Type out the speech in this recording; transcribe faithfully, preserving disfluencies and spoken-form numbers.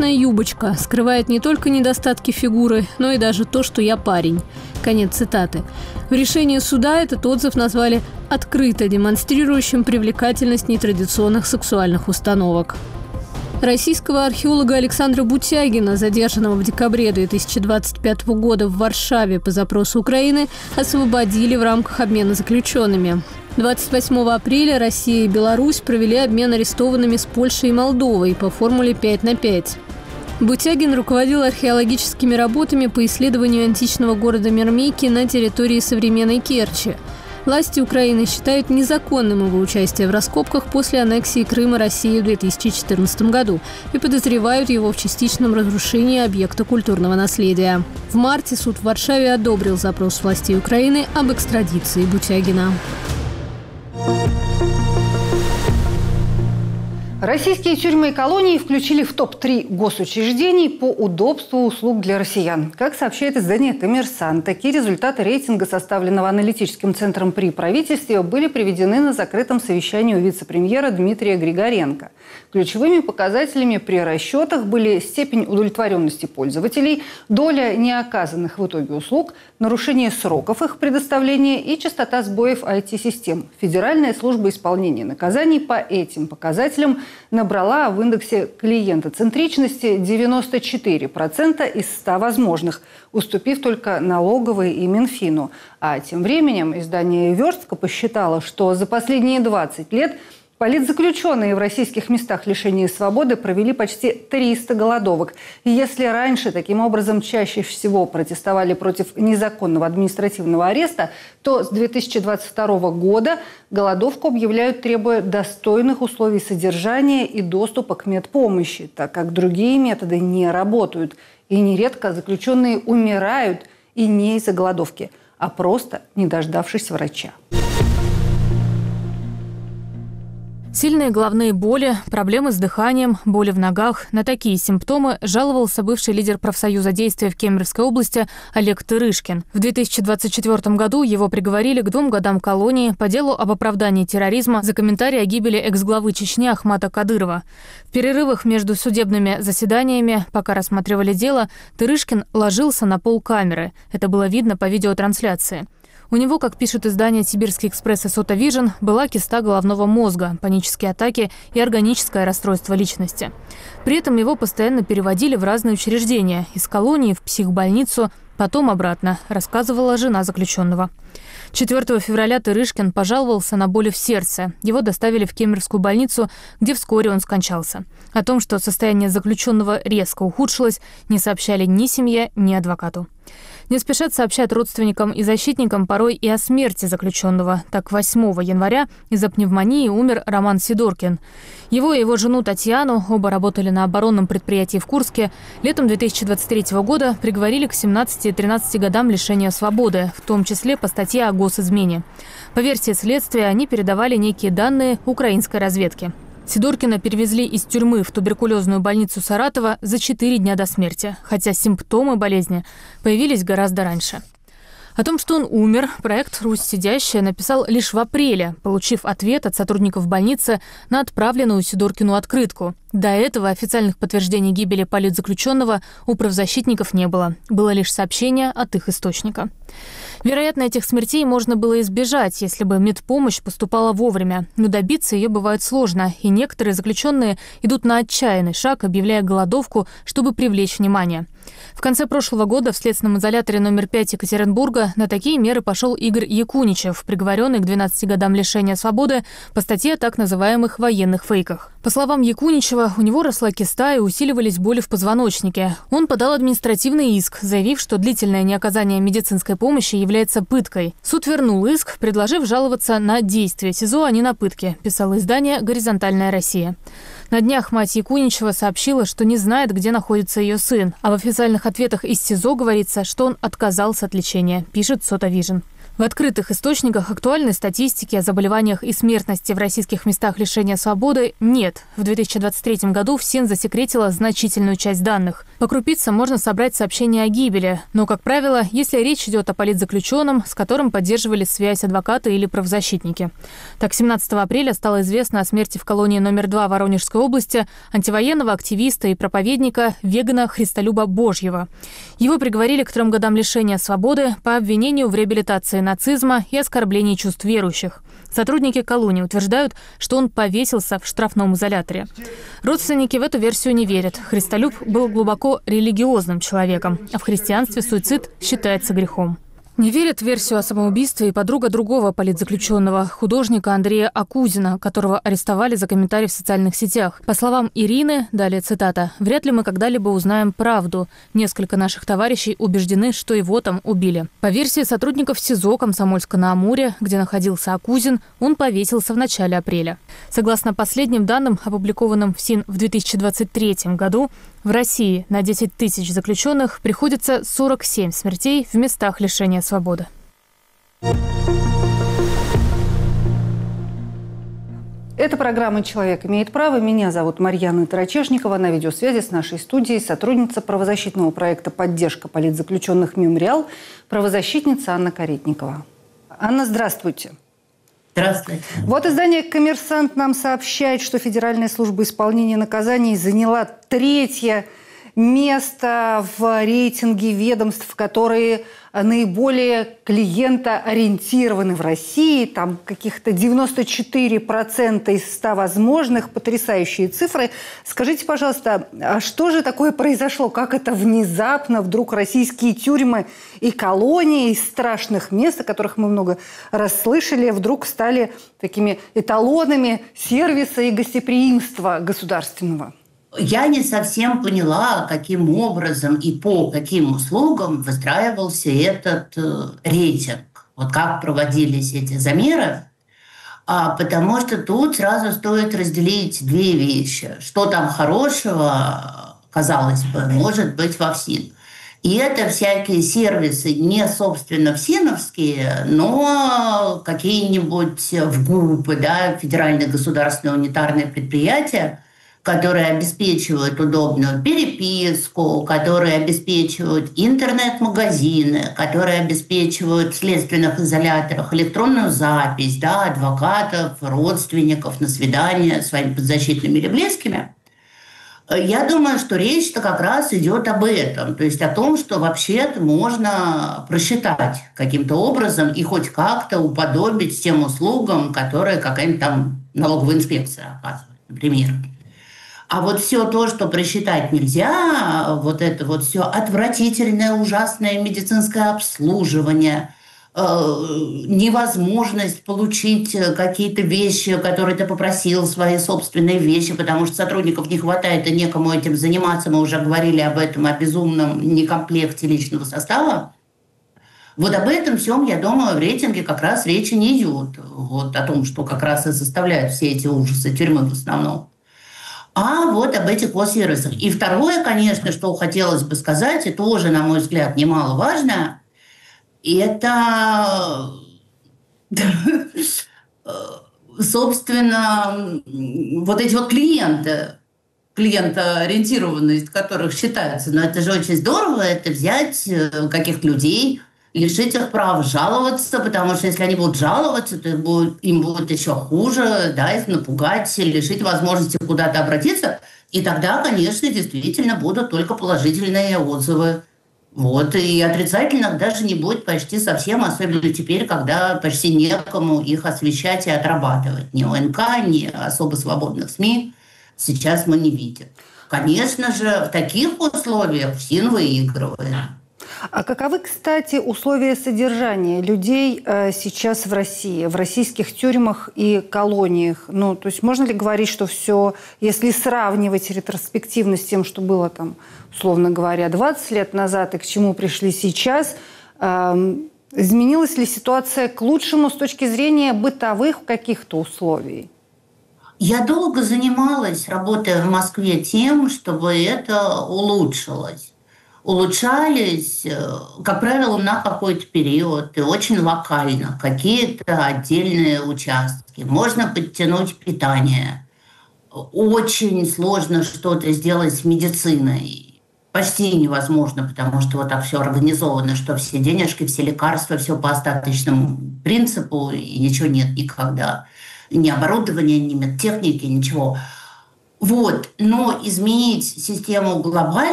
Тесная юбочка скрывает не только недостатки фигуры, но и даже то, что я парень. Конец цитаты. В решении суда этот отзыв назвали открыто демонстрирующим привлекательность нетрадиционных сексуальных установок. Российского археолога Александра Бутягина, задержанного в декабре две тысячи двадцать пятого года в Варшаве по запросу Украины, освободили в рамках обмена заключенными. двадцать восьмого апреля Россия и Беларусь провели обмен арестованными с Польшей и Молдовой по формуле пять на пять. Бутягин руководил археологическими работами по исследованию античного города Мирмейки на территории современной Керчи. Власти Украины считают незаконным его участие в раскопках после аннексии Крыма России в две тысячи четырнадцатом году и подозревают его в частичном разрушении объекта культурного наследия. В марте суд в Варшаве одобрил запрос властей Украины об экстрадиции Бутягина. Российские тюрьмы и колонии включили в топ три госучреждений по удобству услуг для россиян. Как сообщает издание «Коммерсант», такие результаты рейтинга, составленного аналитическим центром при правительстве, были приведены на закрытом совещании у вице-премьера Дмитрия Григоренко. Ключевыми показателями при расчетах были степень удовлетворенности пользователей, доля неоказанных в итоге услуг, нарушение сроков их предоставления и частота сбоев ай ти-систем. Федеральная служба исполнения наказаний по этим показателям набрала в индексе клиентоцентричности девяносто четыре процента из ста возможных, уступив только налоговой и Минфину. А тем временем издание «Верстка» посчитало, что за последние двадцать лет политзаключенные в российских местах лишения свободы провели почти триста голодовок. И если раньше таким образом чаще всего протестовали против незаконного административного ареста, то с две тысячи двадцать второго года голодовку объявляют, требуя достойных условий содержания и доступа к медпомощи, так как другие методы не работают. И нередко заключенные умирают и не из-за голодовки, а просто не дождавшись врача. Сильные головные боли, проблемы с дыханием, боли в ногах. На такие симптомы жаловался бывший лидер профсоюза действия в Кемеровской области Олег Тырышкин. В две тысячи двадцать четвёртом году его приговорили к двум годам колонии по делу об оправдании терроризма за комментарий о гибели экс-главы Чечни Ахмата Кадырова. В перерывах между судебными заседаниями, пока рассматривали дело, Тырышкин ложился на пол камеры. Это было видно по видеотрансляции. У него, как пишет издание «Сибирский экспресс» и «Сота Вижн», была киста головного мозга, панические атаки и органическое расстройство личности. При этом его постоянно переводили в разные учреждения – из колонии в психбольницу, потом обратно, рассказывала жена заключенного. четвёртого февраля Тырышкин пожаловался на боли в сердце. Его доставили в Кемеровскую больницу, где вскоре он скончался. О том, что состояние заключенного резко ухудшилось, не сообщали ни семье, ни адвокату. Не спешат сообщать родственникам и защитникам порой и о смерти заключенного. Так, восьмого января из-за пневмонии умер Роман Сидоркин. Его и его жену Татьяну, оба работали на оборонном предприятии в Курске, летом две тысячи двадцать третьего года приговорили к семнадцати и тринадцати годам лишения свободы, в том числе по статье о госизмене. По версии следствия, они передавали некие данные украинской разведке. Сидоркина перевезли из тюрьмы в туберкулезную больницу Саратова за четыре дня до смерти, хотя симптомы болезни появились гораздо раньше. О том, что он умер, проект «Русь сидящая» написал лишь в апреле, получив ответ от сотрудников больницы на отправленную Сидоркину открытку. До этого официальных подтверждений гибели политзаключенного у правозащитников не было. Было лишь сообщение от их источника. Вероятно, этих смертей можно было избежать, если бы медпомощь поступала вовремя. Но добиться ее бывает сложно, и некоторые заключенные идут на отчаянный шаг, объявляя голодовку, чтобы привлечь внимание. В конце прошлого года в следственном изоляторе номер пять Екатеринбурга на такие меры пошел Игорь Якуничев, приговоренный к двенадцати годам лишения свободы по статье о так называемых военных фейках. По словам Якуничева, у него росла киста и усиливались боли в позвоночнике. Он подал административный иск, заявив, что длительное неоказание медицинской помощи является пыткой. Суд вернул иск, предложив жаловаться на действия СИЗО, а не на пытки, писало издание «Горизонтальная Россия». На днях мать Якуничева сообщила, что не знает, где находится ее сын. А в официальных ответах из СИЗО говорится, что он отказался от лечения, пишет «Сота Вижн». В открытых источниках актуальной статистики о заболеваниях и смертности в российских местах лишения свободы нет. В две тысячи двадцать третьем году ФСИН засекретила значительную часть данных. По крупицам можно собрать сообщения о гибели, но, как правило, если речь идет о политзаключенном, с которым поддерживали связь адвокаты или правозащитники. Так, семнадцатого апреля стало известно о смерти в колонии номер два Воронежской области антивоенного активиста и проповедника вегана Христолюба Божьего. Его приговорили к трем годам лишения свободы по обвинению в реабилитации нацизма и оскорблении чувств верующих. Сотрудники колонии утверждают, что он повесился в штрафном изоляторе. Родственники в эту версию не верят. Христолюб был глубоко религиозным человеком, а в христианстве суицид считается грехом. Не верит в версию о самоубийстве и подруга другого политзаключенного, художника Андрея Акузина, которого арестовали за комментарии в социальных сетях. По словам Ирины, далее цитата, «Вряд ли мы когда-либо узнаем правду. Несколько наших товарищей убеждены, что его там убили». По версии сотрудников СИЗО Комсомольска-на-Амуре, где находился Акузин, он повесился в начале апреля. Согласно последним данным, опубликованным в ФСИН в две тысячи двадцать третьем году, в России на десять тысяч заключенных приходится сорок семь смертей в местах лишения свободы. Это программа «Человек имеет право». Меня зовут Марьяна Тарачешникова. На видеосвязи с нашей студией сотрудница правозащитного проекта «Поддержка политзаключенных Мемориал», правозащитница Анна Каретникова. Анна, здравствуйте. Здравствуйте. Вот издание «Коммерсант» нам сообщает, что Федеральная служба исполнения наказаний заняла третье место в рейтинге ведомств, которые наиболее клиентоориентированы в России. Там каких-то девяносто четыре процента из ста возможных. Потрясающие цифры. Скажите, пожалуйста, а что же такое произошло? Как это внезапно вдруг российские тюрьмы и колонии из страшных мест, о которых мы много раз слышали, вдруг стали такими эталонами сервиса и гостеприимства государственного? Я не совсем поняла, каким образом и по каким услугам выстраивался этот э, рейтинг. Вот как проводились эти замеры. А, потому что тут сразу стоит разделить две вещи. Что там хорошего, казалось бы, может быть во ФСИН. И это всякие сервисы, не собственно ФСИНовские, но какие-нибудь в ГУПы, да, федеральные государственные унитарные предприятия, которые обеспечивают удобную переписку, которые обеспечивают интернет-магазины, которые обеспечивают в следственных изоляторах электронную запись, да, адвокатов, родственников на свидания с своими подзащитными или близкими. Я думаю, что речь-то как раз идет об этом. То есть о том, что вообще-то можно просчитать каким-то образом и хоть как-то уподобить тем услугам, которые какая-нибудь там налоговая инспекция оказывает, например. А вот все то, что просчитать нельзя, вот это вот все отвратительное, ужасное медицинское обслуживание, э, невозможность получить какие-то вещи, которые ты попросил, свои собственные вещи, потому что сотрудников не хватает и некому этим заниматься. Мы уже говорили об этом, о безумном некомплекте личного состава. Вот об этом всем, я думаю, в рейтинге как раз речи не идет. Вот о том, что как раз и заставляют все эти ужасы тюрьмы в основном. А вот об этих госсервисах. И второе, конечно, что хотелось бы сказать, и тоже, на мой взгляд, немаловажно, это, собственно, вот эти вот клиенты, клиентоориентированность которых считается. Но это же очень здорово, это взять каких-то людей, лишить их права жаловаться, потому что если они будут жаловаться, то им будет еще хуже, да, их напугать, лишить возможности куда-то обратиться. И тогда, конечно, действительно будут только положительные отзывы. Вот. И отрицательных даже не будет почти совсем, особенно теперь, когда почти некому их освещать и отрабатывать. Ни ОНК, ни особо свободных СМИ сейчас мы не видим. Конечно же, в таких условиях ФСИН выигрывает. А каковы, кстати, условия содержания людей э, сейчас в России, в российских тюрьмах и колониях? Ну, то есть можно ли говорить, что все, если сравнивать ретроспективно с тем, что было там, условно говоря, двадцать лет назад и к чему пришли сейчас, э, изменилась ли ситуация к лучшему с точки зрения бытовых каких-то условий? Я долго занималась, работая в Москве, тем, чтобы это улучшилось. улучшались, как правило, на какой-то период и очень локально, какие-то отдельные участки. Можно подтянуть питание. Очень сложно что-то сделать с медициной. Почти невозможно, потому что вот так все организовано, что все денежки, все лекарства, все по остаточному принципу, и ничего нет никогда. Ни оборудования, ни медтехники, ничего. Вот. Но изменить систему глобально